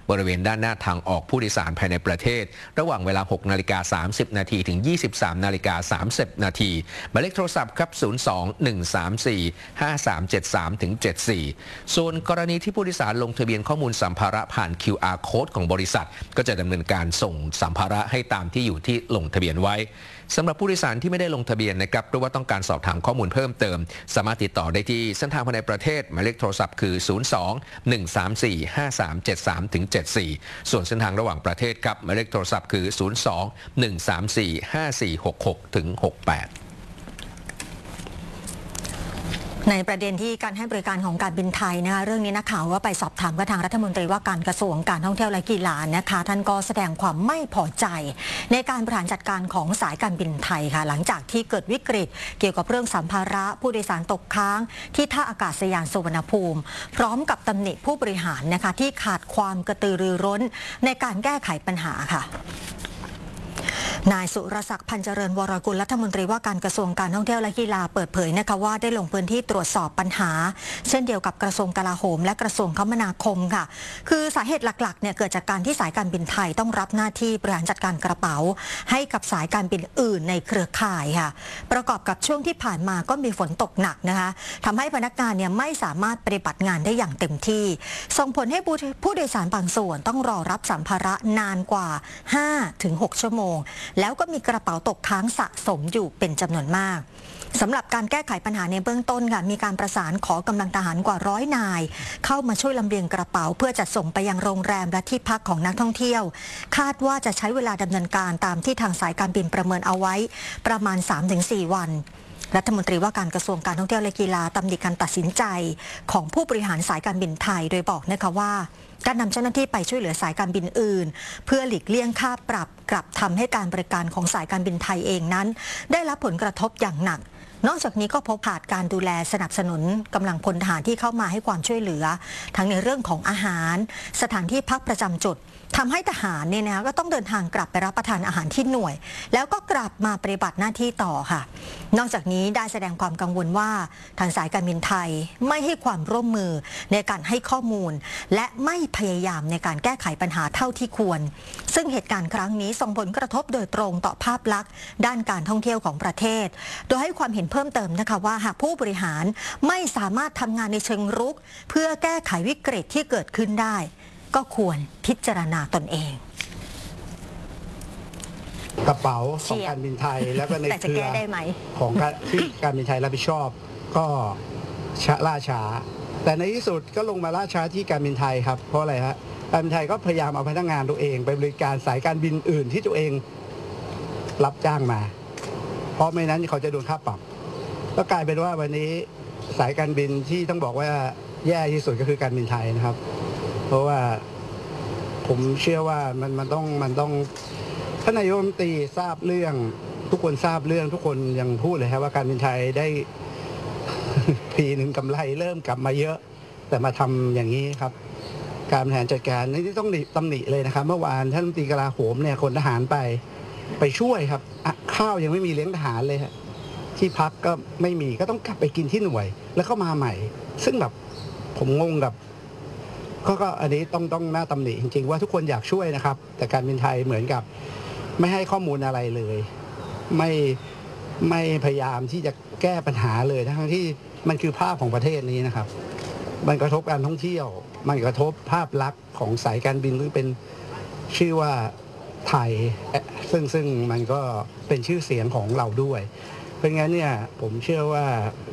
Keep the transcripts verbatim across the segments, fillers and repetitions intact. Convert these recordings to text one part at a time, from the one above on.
บริเวณด้านหน้าทางออกผู้โดยสารภายในประเทศระหว่างเวลา หกนาฬิกาสามสิบนาทีถึง ยี่สิบสามนาฬิกาสามสิบนาทีหมายเลขโทรศัพท์ครับ ศูนย์ สอง หนึ่ง สาม สี่ ห้า สาม เจ็ด สาม ถึง เจ็ด สี่ ส่วนกรณีที่ผู้โดยสารลงทะเบียนข้อมูลสัมภาระผ่าน คิว อาร์ Code ของบริษัทก็จะดำเนินการส่งสัมภาระให้ตามที่อยู่ที่ลงทะเบียนไว้สำหรับผู้โดยสารที่ไม่ได้ลงทะเบียนนะครับหรือว่าต้องการสอบถามข้อมูลเพิ่มเติมสามารถติดต่อได้ที่เส้นทางภายในประเทศหมายเลขโทรศัพท์คือ ศูนย์ สอง หนึ่ง สาม สี่ ห้า สาม เจ็ด สาม ถึง เจ็ด สี่ ส่วนเส้นทางระหว่างประเทศครับหมายเลขโทรศัพท์คือ ศูนย์ สอง หนึ่ง สาม สี่ ห้า สี่ หก หก ถึง หก แปดในประเด็นที่การให้บริการของการบินไทยนะคะเรื่องนี้นักข่าวว่าไปสอบถามกับทางรัฐมนตรีว่าการกระทรวงการท่องเที่ยวและกีฬานะคะท่านก็แสดงความไม่พอใจในการบริหารจัดการของสายการบินไทยค่ะหลังจากที่เกิดวิกฤตเกี่ยวกับเรื่องสัมภาระผู้โดยสารตกค้างที่ท่าอากาศยานสุวรรณภูมิพร้อมกับตำหนิผู้บริหารนะคะที่ขาดความกระตือรือร้นในการแก้ไขปัญหาค่ะนายสุรศักดิ์พันเจริญวรกุลรัฐมนตรีว่าการกระทรวงการท่องเที่ยวและกีฬาเปิดเผยนะคะว่าได้ลงพื้นที่ตรวจสอบปัญหาเช่นเดียวกับกระทรวงกลาโหมและกระทรวงคมนาคมค่ะคือสาเหตุหลักๆเนี่ยเกิดจากการที่สายการบินไทยต้องรับหน้าที่บริหารจัดการกระเป๋าให้กับสายการบินอื่นในเครือข่ายค่ะประกอบกับช่วงที่ผ่านมาก็มีฝนตกหนักนะคะทำให้พนักงานเนี่ยไม่สามารถปฏิบัติงานได้อย่างเต็มที่ส่งผลให้ผู้โดยสารบางส่วนต้องรอรับสัมภาระนานกว่า ห้าถึงหก ชั่วโมงแล้วก็มีกระเป๋าตกค้างสะสมอยู่เป็นจำนวนมากสำหรับการแก้ไขปัญหาในเบื้องต้นค่ะมีการประสานขอกำลังทหารกว่าร้อยนายเข้ามาช่วยลำเลียงกระเป๋าเพื่อจัดส่งไปยังโรงแรมและที่พักของนักท่องเที่ยวคาดว่าจะใช้เวลาดำเนินการตามที่ทางสายการบินประเมินเอาไว้ประมาณ สามถึงสี่ วันรัฐมนตรีว่าการกระทรวงการท่องเที่ยวและกีฬาตำหนิการตัดสินใจของผู้บริหารสายการบินไทยโดยบอกนะคะว่าการนำเจ้าหน้าที่ไปช่วยเหลือสายการบินอื่นเพื่อหลีกเลี่ยงค่าปรับกลับทำให้การบริการของสายการบินไทยเองนั้นได้รับผลกระทบอย่างหนักนอกจากนี้ก็พบขาดการดูแลสนับสนุนกำลังพลทหารที่เข้ามาให้ความช่วยเหลือทั้งในเรื่องของอาหารสถานที่พักประจำจุดทำให้ทหารเนี่ยนะก็ต้องเดินทางกลับไปรับประทานอาหารที่หน่วยแล้วก็กลับมาปฏิบัติหน้าที่ต่อค่ะนอกจากนี้ได้แสดงความกังวลว่าทางสายการบินไทยไม่ให้ความร่วมมือในการให้ข้อมูลและไม่พยายามในการแก้ไขปัญหาเท่าที่ควรซึ่งเหตุการณ์ครั้งนี้ส่งผลกระทบโดยตรงต่อภาพลักษณ์ด้านการท่องเที่ยวของประเทศโดยให้ความเห็นเพิ่มเติมนะคะว่าหากผู้บริหารไม่สามารถทำงานในเชิงรุกเพื่อแก้ไขวิกฤตที่เกิดขึ้นได้ก็ควรพิจารณาตนเองกระเป๋าของการบินไทยแล้วก็ในเครือของที่การบินไทยรับผิดชอบก็ล่าช้าแต่ในที่สุดก็ลงมาล่าช้าที่การบินไทยครับเพราะอะไรฮะการบินไทยก็พยายามเอาพนักงานตัวเองไปบริการสายการบินอื่นที่ตัวเองรับจ้างมาเพราะไม่นั้นเขาจะโดนค่าปรับก็กลายเป็นว่าวันนี้สายการบินที่ต้องบอกว่าแย่ที่สุดก็คือการบินไทยนะครับเพราะว่าผมเชื่อว่ามันมันต้องมันต้องท่านนายกรัฐมนตรีทราบเรื่องทุกคนทราบเรื่องทุกคนยังพูดเลยครับว่าการบินไทยได้ ปีหนึ่งกำไรเริ่มกลับมาเยอะแต่มาทำอย่างนี้ครับการบริหารจัดการนี่ต้องตำหนิเลยนะครับเมื่อวานท่านรัฐมนตรีกลาโหมเนี่ยคนทหารไปไปช่วยครับข้าวยังไม่มีเลี้ยงทหารเลยฮะที่พักก็ไม่มีก็ต้องกลับไปกินที่หน่วยแล้วก็มาใหม่ซึ่งแบบผมงงกับก็ก็อันนี้ต้องต้องน่าตำหนิจริงๆว่าทุกคนอยากช่วยนะครับแต่การบินไทยเหมือนกับไม่ให้ข้อมูลอะไรเลยไม่ไม่พยายามที่จะแก้ปัญหาเลยทั้งที่มันคือภาพของประเทศนี้นะครับมันกระทบการท่องเที่ยวมันกระทบภาพลักษณ์ของสายการบินซึ่งเป็นชื่อว่าไทยซึ่งซึ่งมันก็เป็นชื่อเสียงของเราด้วยเพราะงั้นเนี่ยผมเชื่อว่า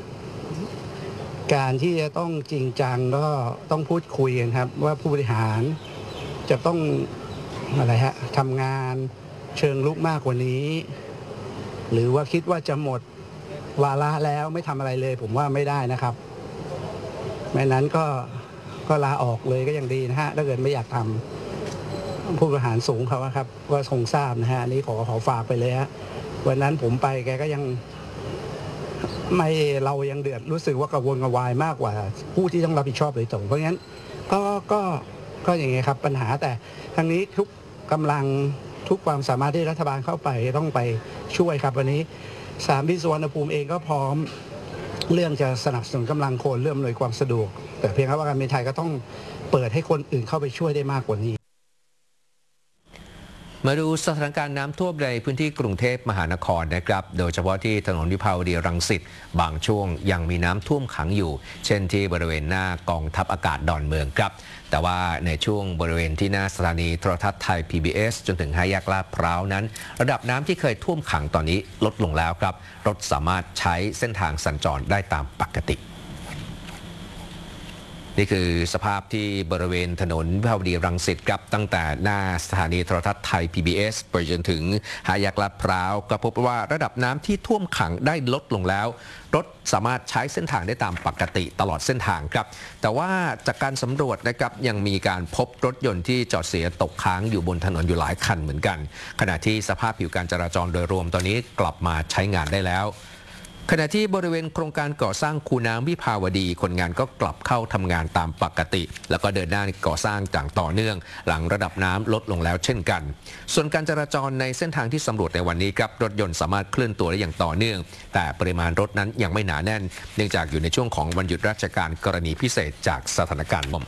การที่จะต้องจริงจังก็ต้องพูดคุยกันครับว่าผู้บริหารจะต้องอะไรฮะทำงานเชิงลุกมากกว่านี้หรือว่าคิดว่าจะหมดวาระแล้วไม่ทำอะไรเลยผมว่าไม่ได้นะครับไม่นั้นก็ก็ลาออกเลยก็ยังดีนะฮะถ้าเกิดไม่อยากทำผู้บริหารสูงเขาครับว่าคงทราบนะฮะนี้ขอขอฝากไปเลยฮะวันนั้นผมไปแกก็ยังไม่เรายังเดือดรู้สึกว่ากระวนกระวายมากกว่าผู้ที่ต้องรับผิดชอบโดยตรงเพราะงั้นก็ก็ก็อย่างไงครับปัญหาแต่ทางนี้ทุกกำลังทุกความสามารถที่รัฐบาลเข้าไปต้องไปช่วยครับวันนี้สนามบินสุวรรณภูมิเองก็พร้อมเรื่องจะสนับสนุนกำลังคนเรื่องอำนวยความสะดวกแต่เพียงแค่ว่าการบินไทยก็ต้องเปิดให้คนอื่นเข้าไปช่วยได้มากกว่านี้มาดูสถานการณ์น้ำท่วมในพื้นที่กรุงเทพมหานครนะครับโดยเฉพาะที่ถนนวิภาวดีรังสิตบางช่วงยังมีน้ำท่วมขังอยู่เช่นที่บริเวณหน้ากองทัพอากาศดอนเมืองครับแต่ว่าในช่วงบริเวณที่หน้าสถานีโทรทัศน์ไทย พี บี เอส จนถึงห้าแยกลาดพร้าวนั้นระดับน้ำที่เคยท่วมขังตอนนี้ลดลงแล้วครับรถสามารถใช้เส้นทางสัญจรได้ตามปกตินี่คือสภาพที่บริเวณถนนวิภาวดีรังสิตครับตั้งแต่หน้าสถานีโทรทัศน์ไทย พี บี เอส ไปจนถึงห้าแยกลาดพร้าวก็พบว่าระดับน้ำที่ท่วมขังได้ลดลงแล้วรถสามารถใช้เส้นทางได้ตามปกติตลอดเส้นทางครับแต่ว่าจากการสำรวจนะครับยังมีการพบรถยนต์ที่จอดเสียตกค้างอยู่บนถนนอยู่หลายคันเหมือนกันขณะที่สภาพผิวการจราจรโดยรวมตอนนี้กลับมาใช้งานได้แล้วขณะที่บริเวณโครงการก่อสร้างคูน้ำวิภาวดีคนงานก็กลับเข้าทำงานตามปกติแล้วก็เดินหน้าก่อสร้างอย่างต่อเนื่องหลังระดับน้ำลดลงแล้วเช่นกันส่วนการจราจรในเส้นทางที่สำรวจในวันนี้ครับรถยนต์สามารถเคลื่อนตัวได้อย่างต่อเนื่องแต่ปริมาณรถนั้นยังไม่หนาแน่นเนื่องจากอยู่ในช่วงของวันหยุดราชการกรณีพิเศษจากสถานการณ์ลม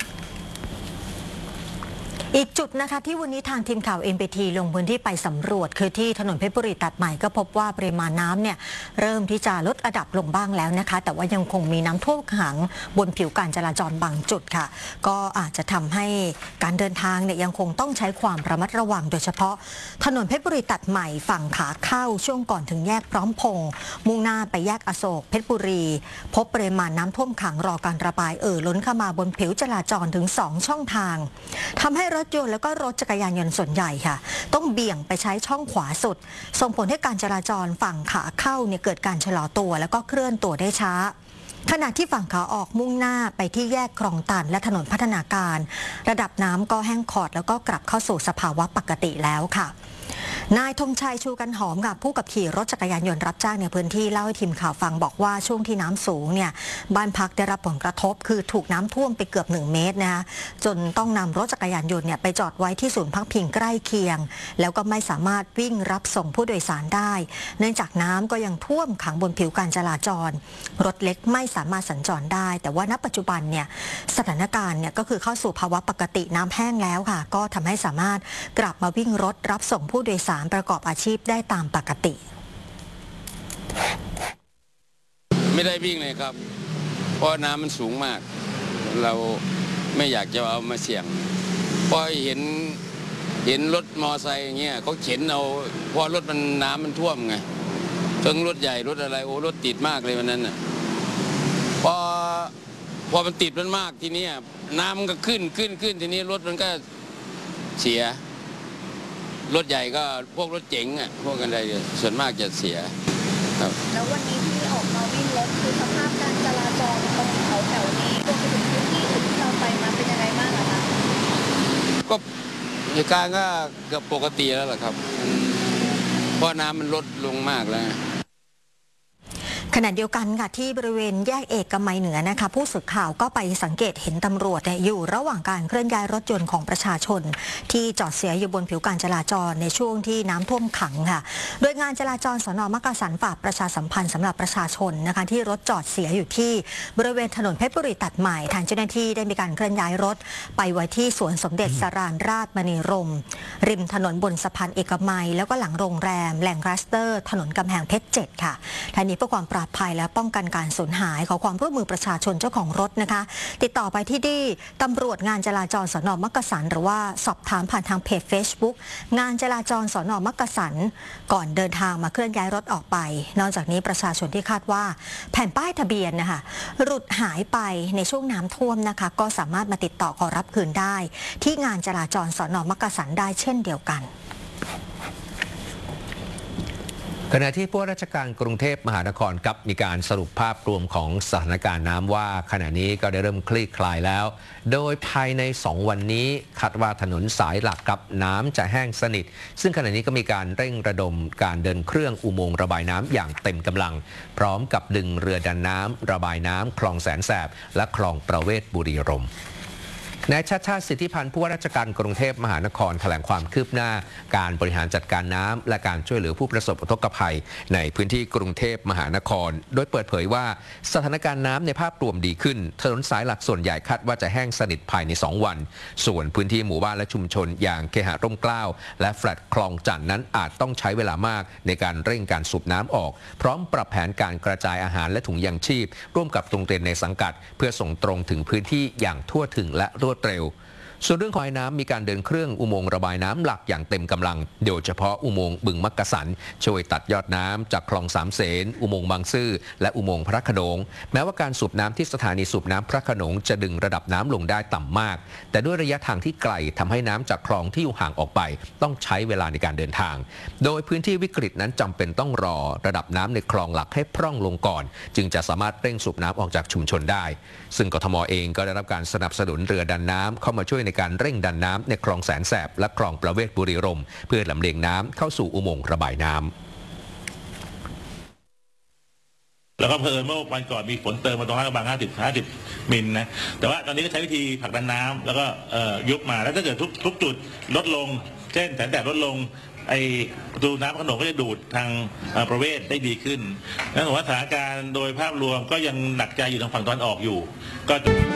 อีกจุดนะคะที่วันนี้ทางทีมข่าว เอ็น บี ที ลงพื้นที่ไปสำรวจคือที่ถนนเพชรบุรีตัดใหม่ก็พบว่าปริมาณน้ำเนี่ยเริ่มที่จะลดระดับลงบ้างแล้วนะคะแต่ว่ายังคงมีน้ำท่วมขังบนผิวการจราจรบางจุดค่ะก็อาจจะทำให้การเดินทางเนี่ยยังคงต้องใช้ความระมัดระวังโดยเฉพาะถนนเพชรบุรีตัดใหม่ฝั่งขาเข้าช่วงก่อนถึงแยกพร้อมพงษ์มุ่งหน้าไปแยกอโศกเพชรบุรีพบปริมาณน้ำท่วมขังรอการระบายเอ่อล้นเข้ามาบนผิวจราจรถึงสองช่องทางทำให้รถยนต์แล้วก็รถจักรยานยนต์ส่วนใหญ่ค่ะต้องเบี่ยงไปใช้ช่องขวาสุดส่งผลให้การจราจรฝั่งขาเข้าเนี่ยเกิดการชะลอตัวแล้วก็เคลื่อนตัวได้ช้าขณะที่ฝั่งขาออกมุ่งหน้าไปที่แยกคลองตันและถนนพัฒนาการระดับน้ำก็แห้งขอดแล้วก็กลับเข้าสู่สภาวะปกติแล้วค่ะนายธงชัยชูกันหอมค่ะผู้ขับขี่รถจักรยานยนต์รับจ้างในพื้นที่เล่าให้ทีมข่าวฟังบอกว่าช่วงที่น้ำสูงเนี่ยบ้านพักได้รับผลกระทบคือถูกน้ำท่วมไปเกือบหนึ่งเมตรนะคะจนต้องนำรถจักรยานยนต์เนี่ยไปจอดไว้ที่ศูนย์พักพิงใกล้เคียงแล้วก็ไม่สามารถวิ่งรับส่งผู้โดยสารได้เนื่องจากน้ำก็ยังท่วมขังบนผิวการจราจรรถเล็กไม่สามารถสัญจรได้แต่ว่าณปัจจุบันเนี่ยสถานการณ์เนี่ยก็คือเข้าสู่ภาวะปกติน้ำแห้งแล้วค่ะก็ทำให้สามารถกลับมาวิ่งรถรับส่งผู้โดยสารประกอบอาชีพได้ตามปกติไม่ได้วิ่งเลยครับเพราะน้ำมันสูงมากเราไม่อยากจะเอามาเสี่ยงเพราะเห็นเห็นรถมอไซค์อย่างเงี้ยเขาเข็นเอาเพราะรถมันน้ำมันท่วมไงทั้งรถใหญ่รถอะไรโอ้รถติดมากเลยวันนั้นน่ะพอพอมันติดมันมากทีนี้น้ำมันก็ขึ้นขึ้นขึ้นทีนี้รถมันก็เสียรถใหญ่ก็พวกรถเก๋งอ่ะพวกอะไรส่วนมากจะเสียครับแล้ววันนี้ที่ออกมาวิ่งรถคือสภาพการจราจรตรงแถวแถวนี้รวมไปถึงพื้นที่อื่นที่เราไปมาเป็นยังไงบ้างอะคะก็เหตุการณ์ก็เกือบปกติแล้วล่ะครับเพราะน้ำมันลดลงมากแล้วขณะเดียวกันค่ะที่บริเวณแยกเอกมัยเหนือนะคะผู้สื่อข่าวก็ไปสังเกตเห็นตำรวจอยู่ระหว่างการเคลื่อนย้ายรถยนต์ของประชาชนที่จอดเสียอยู่บนผิวการจราจรในช่วงที่น้ำท่วมขังค่ะโดยงานจราจรสน.มักกะสันฝากประชาสัมพันธ์สำหรับประชาชนนะคะที่รถจอดเสียอยู่ที่บริเวณถนนเพชรบุรีตัดใหม่ทางเจ้าหน้าที่ได้มีการเคลื่อนย้ายรถไปไว้ที่สวนสมเด็จสรานราชมณีรมย์ริมถนนบนสะพานเอกมัยแล้วก็หลังโรงแรมแหล่งคลัสเตอร์ถนนกำแพงเพชรเจ็ดค่ะทางนี้เพื่อความปลอดภัยและป้องกันการสูญหายขอความร่วมมือประชาชนเจ้าของรถนะคะติดต่อไปที่ที่ตำรวจงานจราจรสน.มักกะสันหรือว่าสอบถามผ่านทางเพจ Facebook งานจราจรสน.มักกะสันก่อนเดินทางมาเคลื่อนย้ายรถออกไปนอกจากนี้ประชาชนที่คาดว่าแผ่นป้ายทะเบียนนะคะหลุดหายไปในช่วงน้ำท่วมนะคะก็สามารถมาติดต่อขอรับคืนได้ที่งานจราจรสน.มักกะสันได้เช่นเดียวกันขณะที่ผู้ว่าราชการกรุงเทพมหานครกับมีการสรุปภาพรวมของสถานการณ์น้ำว่าขณะนี้ก็ได้เริ่มคลี่คลายแล้วโดยภายในสองวันนี้คาดว่าถนนสายหลักกับน้ำจะแห้งสนิทซึ่งขณะนี้ก็มีการเร่งระดมการเดินเครื่องอุโมงค์ระบายน้ำอย่างเต็มกำลังพร้อมกับดึงเรือดันน้ำระบายน้ำคลองแสนแสบและคลองประเวศบุรีรมย์นายชาติชาติสิทธิพันธ์ผู้ว่าราชการกรุงเทพมหานครแถลงความคืบหน้าการบริหารจัดการน้ำและการช่วยเหลือผู้ประสบอุทกภัยในพื้นที่กรุงเทพมหานครโดยเปิดเผยว่าสถานการณ์น้ำในภาพรวมดีขึ้นถนนสายหลักส่วนใหญ่คาดว่าจะแห้งสนิทภายในสองวันส่วนพื้นที่หมู่บ้านและชุมชนอย่างเคหะร่มเกล้าและแฟลตคลองจันทน์นั้นอาจต้องใช้เวลามากในการเร่งการสูบน้ำออกพร้อมปรับแผนการกระจายอาหารและถุงยางชีพร่วมกับโรงเรียนในสังกัดเพื่อส่งตรงถึงพื้นที่อย่างทั่วถึงและรวดเร็วส่วนเรื่องของน้ำมีการเดินเครื่องอุโมงค์ระบายน้ำหลักอย่างเต็มกำลังโดยเฉพาะอุโมงค์บึงมักกะสันช่วยตัดยอดน้ำจากคลองสามเสนอุโมงค์บางซื่อและอุโมงค์พระโขนงแม้ว่าการสูบน้ำที่สถานีสูบน้ำพระโขนงจะดึงระดับน้ำลงได้ต่ำมากแต่ด้วยระยะทางที่ไกลทำให้น้ำจากคลองที่อยู่ห่างออกไปต้องใช้เวลาในการเดินทางโดยพื้นที่วิกฤตนั้นจำเป็นต้องรอระดับน้ำในคลองหลักให้พร่องลงก่อนจึงจะสามารถเร่งสูบน้ำออกจากชุมชนได้ซึ่งกทมเองก็ได้รับการสนับสนุนเรือดันน้ำเข้ามาช่วยในการเร่งดันน้ำในคลองแสนแสบและคลองประเวศบุรีรมย์เพื่อลำเลียงน้ำเข้าสู่อุโมงค์ระบายน้ำแล้วก็เพิ่มเมื่อวันก่อนมีฝนเติมมาตรงลาดกระบังห้าสิบ ห้าสิบมิลนะแต่ว่าตอนนี้ก็ใช้วิธีผลักดันน้ำแล้วก็ยุบมาแล้วถ้าเกิดทุกทุกจุดลดลงเช่นแสนแสบลดลงไอ้ประตูน้ำขนมก็จะดูดทางประเวศได้ดีขึ้นนั่นหมายว่าสถานการณ์โดยภาพรวมก็ยังหนักใจอยู่ทางฝั่งตะวันออกอยู่ก็